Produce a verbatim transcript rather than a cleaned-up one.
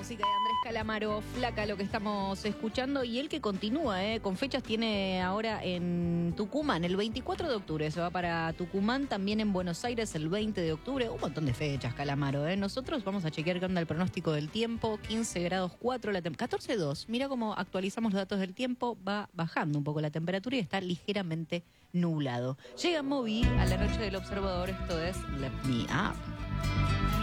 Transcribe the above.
música de Andrés Calamaro, Flaca, lo que estamos escuchando, y él que continúa, ¿eh? Con fechas tiene ahora en Tucumán, el veinticuatro de octubre se va para Tucumán, también en Buenos Aires el veinte de octubre, un montón de fechas, Calamaro, ¿eh? Nosotros vamos a chequear qué onda el pronóstico del tiempo, quince grados cuatro, la tem- catorce dos, mira cómo actualizamos los datos del tiempo, va bajando un poco la temperatura y está ligeramente nublado. Llega Moby a la noche del observador, esto es Let Me Up.